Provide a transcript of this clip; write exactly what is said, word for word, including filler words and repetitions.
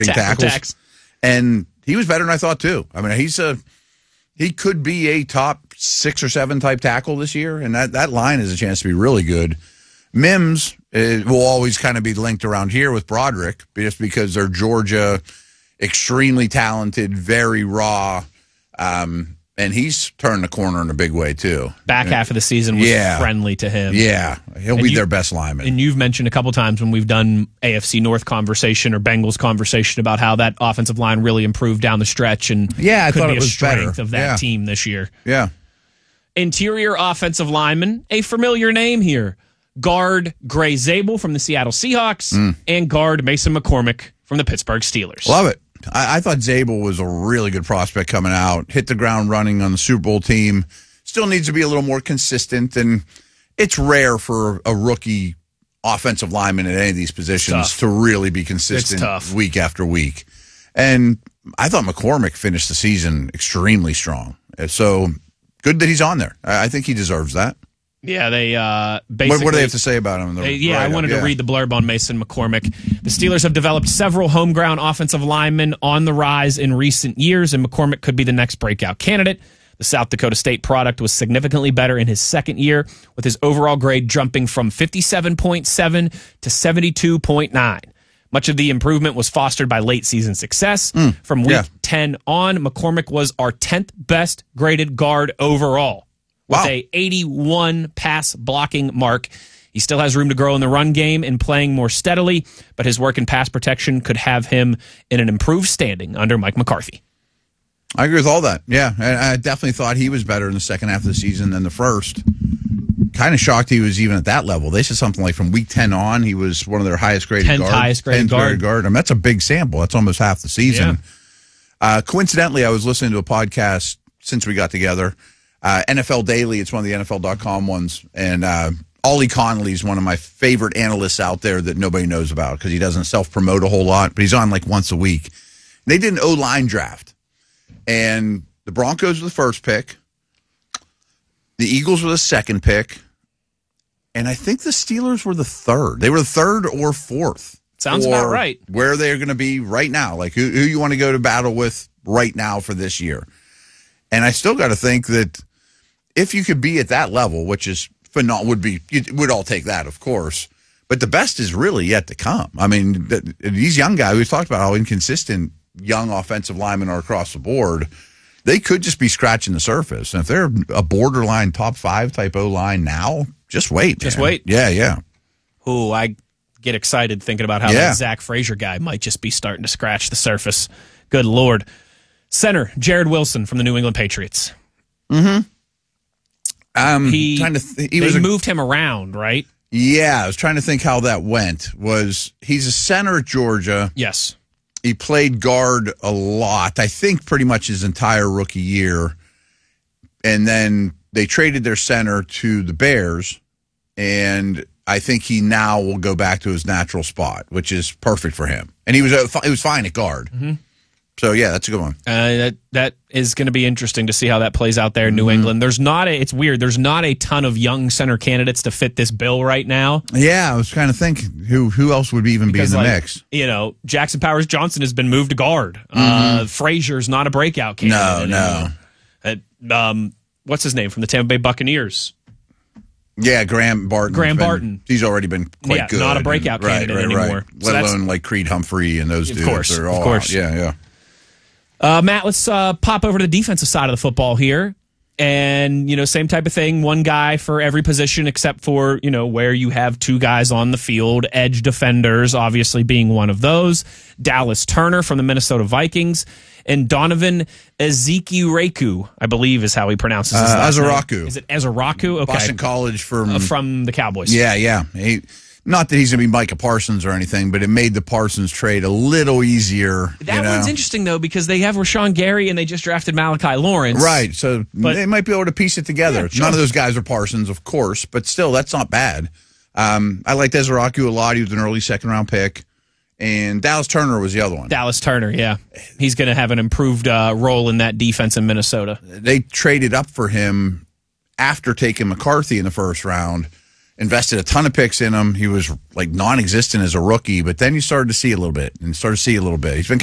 tackles. Tax. And he was better than I thought, too. I mean, he's a he could be a top six or seven type tackle this year, and that, that line has a chance to be really good. Mims uh, will always kind of be linked around here with Broderick, just because they're Georgia, extremely talented, very raw, um, and he's turned the corner in a big way, too. Back half of the season was yeah. friendly to him. Yeah, he'll and be you, their best lineman. And you've mentioned a couple times when we've done A F C North conversation or Bengals conversation about how that offensive line really improved down the stretch and yeah, I could thought be it a was strength better. of that yeah. team this year. Yeah. Interior offensive lineman, a familiar name here. Guard Gray Zabel from the Seattle Seahawks mm. and guard Mason McCormick from the Pittsburgh Steelers. Love it. I, I thought Zabel was a really good prospect coming out. Hit the ground running on the Super Bowl team. Still needs to be a little more consistent, and it's rare for a rookie offensive lineman at any of these positions to really be consistent week after week. And I thought McCormick finished the season extremely strong. So good that he's on there. I think he deserves that. Yeah, they uh, basically... What, what do they have to say about him? They, yeah, I wanted yeah. to read the blurb on Mason McCormick. The Steelers have developed several homegrown offensive linemen on the rise in recent years, and McCormick could be the next breakout candidate. The South Dakota State product was significantly better in his second year, with his overall grade jumping from fifty-seven point seven to seventy-two point nine. Much of the improvement was fostered by late season success. Mm, From week yeah. ten on, McCormick was our tenth best graded guard overall. With wow. a eighty-one pass blocking mark. He still has room to grow in the run game and playing more steadily, but his work in pass protection could have him in an improved standing under Mike McCarthy. I agree with all that. Yeah, I definitely thought he was better in the second half of the season than the first. Kind of shocked he was even at that level. They said something like from week ten on, he was one of their highest graded tenth guard. highest graded tenth guard. graded guard. I mean, that's a big sample. That's almost half the season. Yeah. Uh, coincidentally, I was listening to a podcast since we got together. Uh, N F L Daily, it's one of the N F L dot com ones, and uh, Ollie Connolly is one of my favorite analysts out there that nobody knows about because he doesn't self-promote a whole lot, but he's on like once a week. They did an O-line draft, and the Broncos were the first pick, the Eagles were the second pick, and I think the Steelers were the third. They were the third or fourth. Sounds about right. Where they're going to be right now, like who, who you want to go to battle with right now for this year. And I still got to think that if you could be at that level, which is phenomenal, would be, we'd all take that, of course. But the best is really yet to come. I mean, the, these young guys, we've talked about how inconsistent young offensive linemen are across the board. They could just be scratching the surface. And if they're a borderline top five type O-line now, just wait. Just man. wait. Yeah, yeah. Ooh, I get excited thinking about how yeah. that Zach Frazier guy might just be starting to scratch the surface. Good Lord. Center, Jared Wilson from the New England Patriots. Mm-hmm. Um, he, trying to th- he they was a, moved him around, right? Yeah, I was trying to think how that went. Was he's a center at Georgia. Yes. He played guard a lot, I think pretty much his entire rookie year. And then they traded their center to the Bears, and I think he now will go back to his natural spot, which is perfect for him. And he was a, he was fine at guard. Mm-hmm. So, yeah, that's a good one. Uh, that that is going to be interesting to see how that plays out there in New Mm-hmm. England. There's not a, it's weird. There's not a ton of young center candidates to fit this bill right now. Yeah, I was trying to think who who else would even because, be in the like, mix. You know, Jackson Powers Johnson has been moved to guard. Mm-hmm. Uh, Frazier's not a breakout candidate. No, no. Uh, um, what's his name from the Tampa Bay Buccaneers? Yeah, Graham Barton. Graham been, Barton. He's already been quite yeah, good. Not a breakout and, candidate right, right, anymore. Right. So Let alone like Creed Humphrey and those of dudes. Course, are all of course. Out. Yeah, yeah. Uh, Matt, let's uh, pop over to the defensive side of the football here. And, you know, same type of thing. One guy for every position except for, you know, where you have two guys on the field. Edge defenders, obviously being one of those. Dallas Turner from the Minnesota Vikings. And Donovan Ezekioreku, I believe is how he pronounces his uh, last Ezeraku. name. Is it Ezeraku? Okay. Boston College from... Uh, from the Cowboys. Yeah, yeah. He, not that he's going to be Micah Parsons or anything, but it made the Parsons trade a little easier. That you know? one's interesting, though, because they have Rashawn Gary and they just drafted Malachi Lawrence. Right, so but, they might be able to piece it together. Yeah, sure. None of those guys are Parsons, of course, but still, that's not bad. Um, I liked Ezeraku a lot. He was an early second-round pick. And Dallas Turner was the other one. Dallas Turner, yeah. He's going to have an improved uh, role in that defense in Minnesota. They traded up for him after taking McCarthy in the first round. invested a ton of picks in him. He was like non-existent as a rookie, but then you started to see a little bit and started to see a little bit. He's been